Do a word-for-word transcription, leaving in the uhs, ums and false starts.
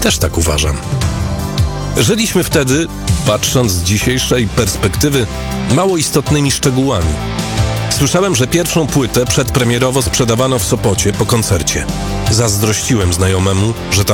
Też tak uważam. Żyliśmy wtedy, patrząc z dzisiejszej perspektywy, mało istotnymi szczegółami. Słyszałem, że pierwszą płytę przedpremierowo sprzedawano w Sopocie po koncercie. Zazdrościłem znajomemu, że tam